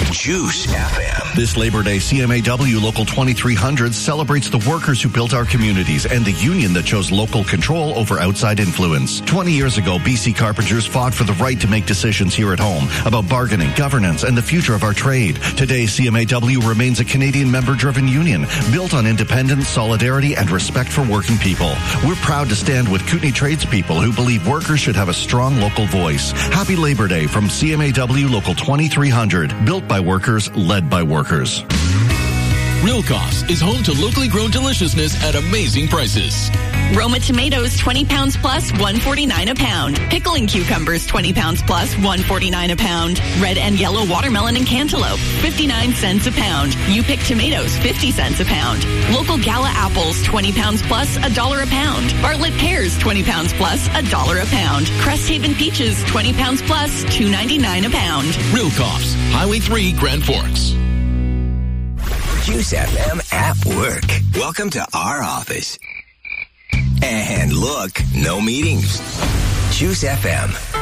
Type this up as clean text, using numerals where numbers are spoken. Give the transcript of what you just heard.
Juice FM. This Labor Day, CMAW Local 2300 celebrates the workers who built our communities and the union that chose local control over outside influence. 20 years ago, BC carpenters fought for the right to make decisions here at home about bargaining, governance, and the future of our trade. Today, CMAW remains a Canadian member-driven union built on independence, solidarity, and respect for working people. We're proud to stand with Kootenay tradespeople who believe workers should have a strong local voice. Happy Labor Day from CMAW Local 2300, built by workers, led by workers. Real Costs is home to locally grown deliciousness at amazing prices. Roma tomatoes, 20 pounds plus, $1.49 a pound. Pickling cucumbers, 20 pounds plus, $1.49 a pound. Red and yellow watermelon and cantaloupe, 59 cents a pound. You-Pick tomatoes, 50 cents a pound. Local Gala apples, 20 pounds plus, $1 a pound. Bartlett pears, 20 pounds plus, $1 a pound. Cresthaven peaches, 20 pounds plus, $2.99 a pound. Real Costs, Highway 3, Grand Forks. Juice FM at work. Welcome to our office. And look, no meetings. Juice FM.